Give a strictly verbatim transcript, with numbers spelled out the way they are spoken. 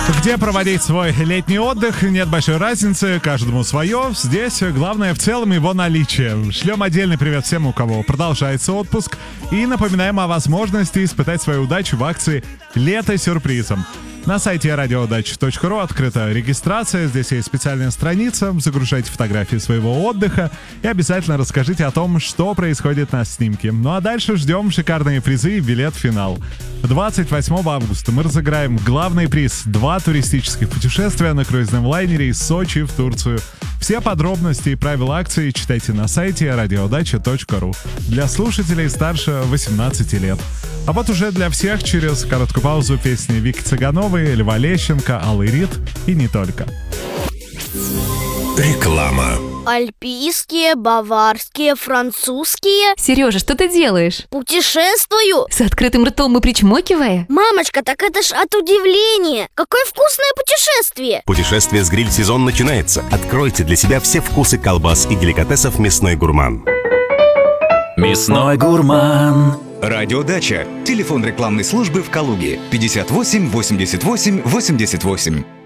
Где проводить свой летний отдых, нет большой разницы, каждому свое. Здесь главное в целом его наличие. Шлем отдельный привет всем, у кого продолжается отпуск. И напоминаем о возможности испытать свою удачу в акции «Лето сюрпризом». На сайте радиоудача точка ру открыта регистрация, здесь есть специальная страница, загружайте фотографии своего отдыха и обязательно расскажите о том, что происходит на снимке. Ну а дальше ждем шикарные призы и билет в финал. двадцать восьмого августа мы разыграем главный приз — два туристических путешествия на круизном лайнере из Сочи в Турцию. Все подробности и правила акции читайте на сайте радиоудача точка ру. Для слушателей старше восемнадцати лет. А вот уже для всех через короткую паузу песни Вики Цыгановой, Льва Лещенко, Аллы Рид и не только. Реклама. Альпийские, баварские, французские. Сережа, что ты делаешь? Путешествую. С открытым ртом и причмокивая? Мамочка, так это ж от удивления. Какое вкусное путешествие. Путешествие с гриль-сезон начинается. Откройте для себя все вкусы колбас и деликатесов «Мясной гурман». Мясной гурман. Радиодача. Телефон рекламной службы в Калуге. пятьдесят восемь восемьдесят восемь восемьдесят восемь.